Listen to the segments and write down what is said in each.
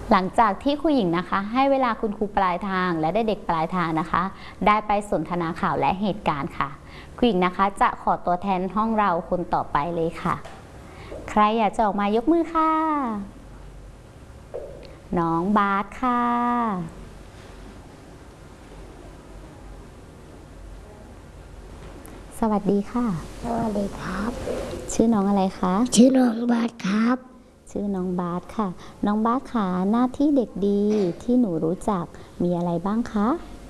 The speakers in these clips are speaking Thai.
หลังจากที่ครูหญิงนะคะให้เวลาคุณครูปลายทางและเด็กปลายทางนะคะได้ไปสนทนาข่าวและเหตุการณ์ค่ะครูหญิงนะคะจะขอตัวแทนห้องเราคนต่อไปเลยค่ะใครอยากจะออกมายกมือค่ะน้องบาสค่ะสวัสดีค่ะสวัสดีครับชื่อน้องอะไรคะชื่อน้องบาสครับชื่อน้องบาสค่ะน้องบาสค่ะหน้าที่เด็กดีที่หนูรู้จักมีอะไรบ้างคะ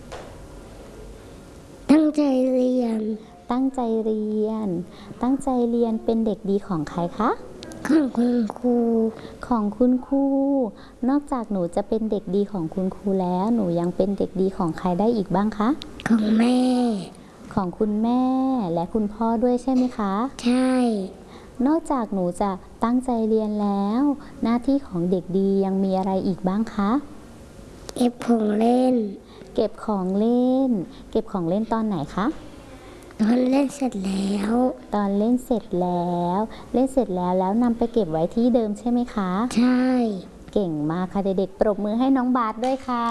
ตั้งใจเรียนตั้งใจเรียนเป็นเด็กดีของใครคะของคุณครูของคุณครูนอกจากหนูจะเป็นเด็กดีของคุณครูแล้วหนูยังเป็นเด็กดีของใครได้อีกบ้างคะของแม่ของคุณแม่และคุณพ่อด้วยใช่ไหมคะใช่นอกจากหนูจะตั้งใจเรียนแล้วหน้าที่ของเด็กดียังมีอะไรอีกบ้างคะเก็บของเล่นเก็บของเล่นตอนไหนคะตอนเล่นเสร็จแล้วเล่นเสร็จแล้วนำไปเก็บไว้ที่เดิมใช่ไหมคะใช่เก่งมากค่ะเด็กๆปรบมือให้น้องบาสด้วยค่ะ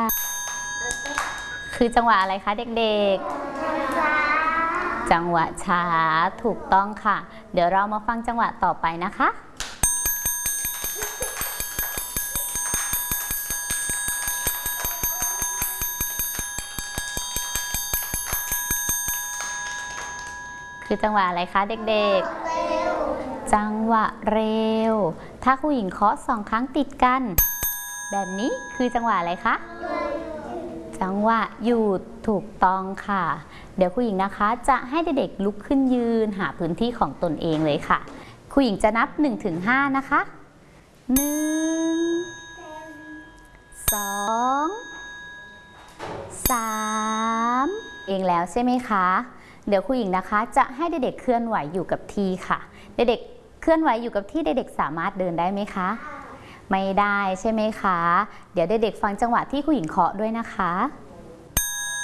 คือจังหวะอะไรคะเด็กๆจังหวะช้าถูกต้องค่ะเดี๋ยวเรามาฟังจังหวะต่อไปนะคะคือจังหวะอะไรคะเด็กๆจังหวะเร็วถ้าครูหญิงเคาะ2 ครั้งติดกันแบบนี้คือจังหวะอะไรคะจังหวะหยุดถูกต้องค่ะเดี๋ยวครูหญิงนะคะจะให้เด็กๆลุกขึ้นยืนหาพื้นที่ของตนเองเลยค่ะครูหญิงจะนับ 1-5 นะคะ1 2 3เองแล้วใช่ไหมคะเดี๋ยวครูหญิงนะคะจะให้เด็กๆเคลื่อนไหวอยู่กับที่ค่ะเด็กๆเคลื่อนไหวอยู่กับที่เด็กๆสามารถเดินได้ไหมคะไม่ได้ใช่ไหมคะเดี๋ยวเด็กๆฟังจังหวะที่ครูหญิงเคาะด้วยนะคะ